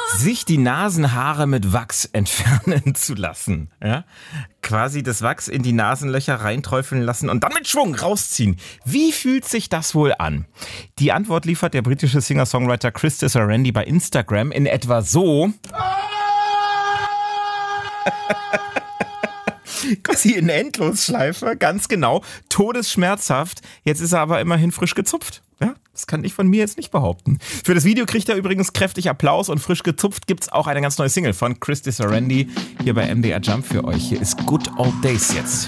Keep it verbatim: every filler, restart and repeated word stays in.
sich die Nasenhaare mit Wachs entfernen zu lassen. Ja? Quasi das Wachs in die Nasenlöcher reinträufeln lassen und dann mit Schwung rausziehen. Wie fühlt sich das wohl an? Die Antwort liefert der britische Singer-Songwriter Chris Tisserandi bei Instagram in etwa so. Quasi in Endlosschleife, ganz genau, todesschmerzhaft. Jetzt ist er aber immerhin frisch gezupft. Ja, das kann ich von mir jetzt nicht behaupten. Für das Video kriegt er übrigens kräftig Applaus und frisch gezupft gibt's auch eine ganz neue Single von Chris Tisserandi hier bei M D R Jump für euch. Hier ist Good Old Days jetzt.